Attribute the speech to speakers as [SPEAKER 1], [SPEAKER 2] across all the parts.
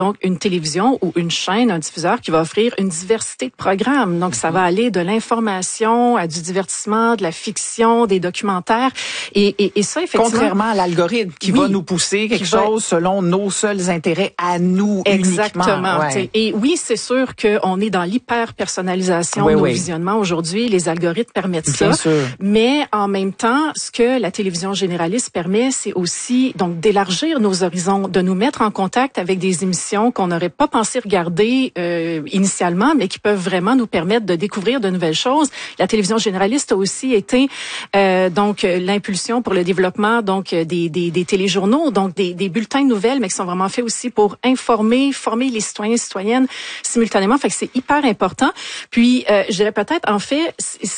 [SPEAKER 1] donc une télévision ou une chaîne, un diffuseur qui va offrir une diversité de programmes. Donc, ça va aller de l'information à du divertissement, de la fiction, des documentaires. Et ça, effectivement...
[SPEAKER 2] Contrairement à l'algorithme qui va nous pousser quelque chose selon nos seuls intérêts à nous
[SPEAKER 1] Exactement.
[SPEAKER 2] uniquement. Ouais.
[SPEAKER 1] Et oui, c'est sûr qu'on est dans l'hyper-personnalisation de nos visionnements aujourd'hui. Les algorithmes permettent
[SPEAKER 2] Bien
[SPEAKER 1] ça.
[SPEAKER 2] sûr.
[SPEAKER 1] Mais en même temps, ce que la télévision généraliste permet, c'est aussi donc d'élargir nos horizons, de nous mettre en contact avec des émissions qu'on n'aurait pas pensé regarder initialement, mais qui peuvent vraiment nous permettre de découvrir de nouvelles choses. La télévision généraliste a aussi été donc l'impulsion pour le développement donc des téléjournaux, donc des bulletins de nouvelles, mais qui sont vraiment faits aussi pour informer, former les citoyens et citoyennes simultanément. Fait que c'est hyper important. Puis je dirais peut-être en fait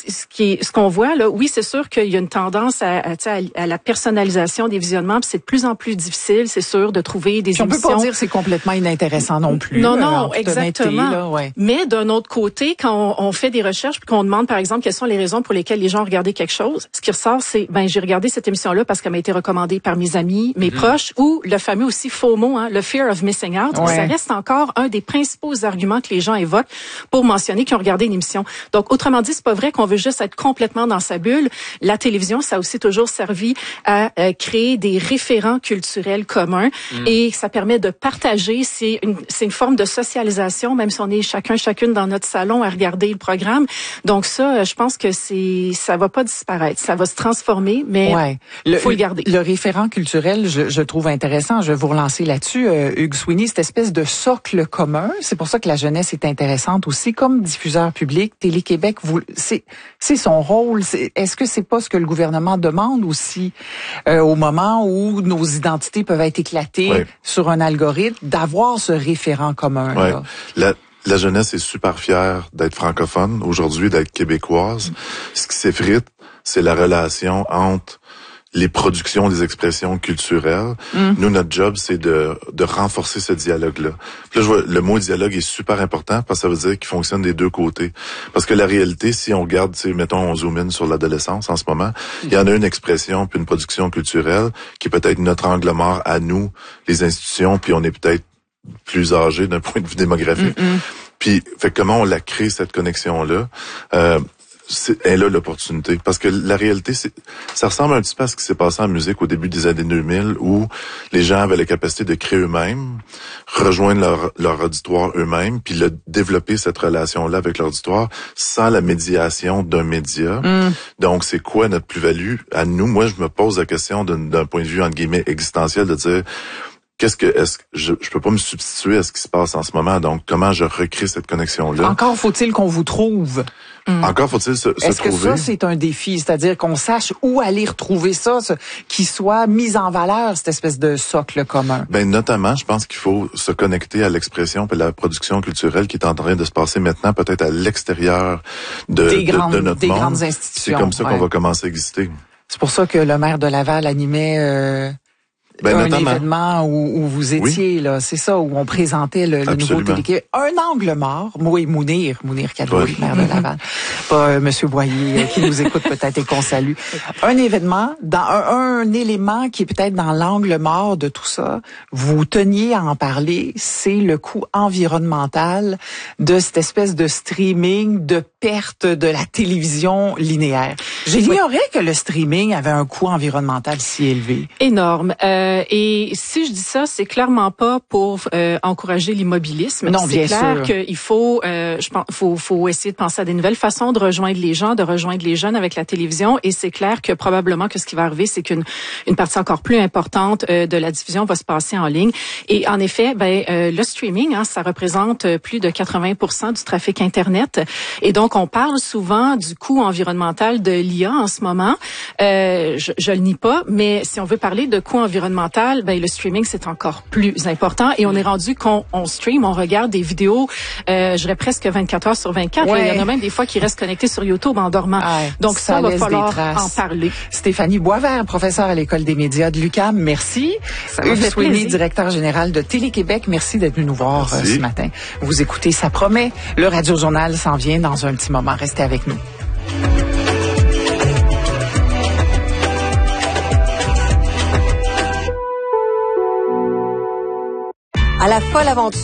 [SPEAKER 1] ce qu'on voit là, oui, c'est sûr qu'il y a une tendance à la personnalisation des visionnements, puis c'est de plus en plus difficile, c'est sûr, de trouver des émissions.
[SPEAKER 2] On peut pas dire que c'est complètement inintéressant non plus.
[SPEAKER 1] Non, exactement.
[SPEAKER 2] Là, ouais.
[SPEAKER 1] Mais d'un autre côté, quand on fait des recherches puis qu'on demande, par exemple, quelles sont les raisons pour lesquelles les gens ont regardé quelque chose, ce qui ressort, c'est, j'ai regardé cette émission-là parce qu'elle m'a été recommandée par mes amis, mes proches, ou le fameux aussi FOMO, le fear of missing out. Ouais. Ça reste encore un des principaux arguments que les gens évoquent pour mentionner qu'ils ont regardé une émission. Donc, autrement dit, c'est pas vrai qu'on veut juste être complètement dans sa bulle. La télévision, ça a aussi toujours servi à créer des référents culturels communs et ça permet de partager. C'est une forme de socialisation, même si on est chacune dans notre salon à regarder le programme. Donc ça, je pense que ça va pas disparaître. Ça va se transformer, mais faut le garder.
[SPEAKER 2] Le référent culturel, je trouve intéressant. Je vais vous relancer là-dessus. Hugues Sweeney, cette espèce de socle commun. C'est pour ça que la jeunesse est intéressante aussi. Comme diffuseur public, Télé-Québec, c'est son rôle. Est-ce que c'est pas ce que le gouvernement demande aussi au moment où nos identités peuvent être éclatées sur un algorithme, d'avoir ce référent commun?
[SPEAKER 3] Ouais. La jeunesse est super fière d'être francophone aujourd'hui, d'être québécoise. Ce qui s'effrite, c'est la relation entre les productions, les expressions culturelles. Nous, notre job, c'est de renforcer ce dialogue-là. Puis là, je vois, le mot dialogue est super important parce que ça veut dire qu'il fonctionne des deux côtés. Parce que la réalité, si on regarde, mettons, on zoom in sur l'adolescence en ce moment, il y en a une expression puis une production culturelle qui est peut-être notre angle mort à nous, les institutions, puis on est peut-être plus âgé d'un point de vue démographique. Puis, fait comment on la crée, cette connexion-là? est là l'opportunité. Parce que la réalité, ça ressemble un petit peu à ce qui s'est passé en musique au début des années 2000, où les gens avaient la capacité de créer eux-mêmes, rejoindre leur auditoire eux-mêmes, puis développer cette relation-là avec l'auditoire sans la médiation d'un média. Donc, c'est quoi notre plus-value à nous? Moi, je me pose la question d'un point de vue, entre guillemets, existentiel, de dire... je peux pas me substituer à ce qui se passe en ce moment, donc comment je recrée cette connexion-là?
[SPEAKER 2] Encore faut-il qu'on vous trouve.
[SPEAKER 3] Encore faut-il se trouver.
[SPEAKER 2] Est-ce que ça, c'est un défi? C'est-à-dire qu'on sache où aller retrouver ça, qui soit mis en valeur, cette espèce de socle commun?
[SPEAKER 3] Ben, notamment, je pense qu'il faut se connecter à l'expression et la production culturelle qui est en train de se passer maintenant, peut-être à l'extérieur de notre monde.
[SPEAKER 2] Des grandes institutions.
[SPEAKER 3] C'est comme ça qu'on va commencer à exister.
[SPEAKER 2] C'est pour ça que le maire de Laval animait... un événement où vous étiez, là, c'est ça, où on présentait le nouveau Télé-Québec. Un angle mort, oui, Mounir Kadouri, maire de Laval. Pas Monsieur Boyer qui nous écoute peut-être et qu'on salue. Un événement, dans un élément qui est peut-être dans l'angle mort de tout ça, vous teniez à en parler, c'est le coût environnemental de cette espèce de streaming, de perte de la télévision linéaire. J'ignorais que le streaming avait un coût environnemental si élevé.
[SPEAKER 1] Énorme. Et si je dis ça, c'est clairement pas pour encourager l'immobilisme.
[SPEAKER 2] Non, bien sûr.
[SPEAKER 1] C'est clair qu'il faut, faut essayer de penser à des nouvelles façons de rejoindre les gens, de rejoindre les jeunes avec la télévision. Et c'est clair que probablement que ce qui va arriver, c'est qu'une partie encore plus importante de la diffusion va se passer en ligne. Et en effet, le streaming, ça représente plus de 80% du trafic Internet. Et donc, on parle souvent du coût environnemental de l'IA en ce moment. Je le nie pas, mais si on veut parler de coût environnemental, le streaming, c'est encore plus important. Et on est rendu qu'on stream, on regarde des vidéos, je dirais presque 24 heures sur 24. Ouais. Il y en a même des fois qui restent connectés sur YouTube en dormant. Ouais, donc ça va falloir en parler.
[SPEAKER 2] Stéphanie Boisvert, professeure à l'École des médias de l'UQAM, merci. Hugues Sweeney, directeur général de Télé-Québec, merci d'être venu nous voir ce matin. Vous écoutez Ça promet. Le Radio-Journal s'en vient dans un petit moment. Restez avec nous.
[SPEAKER 4] à la folle aventure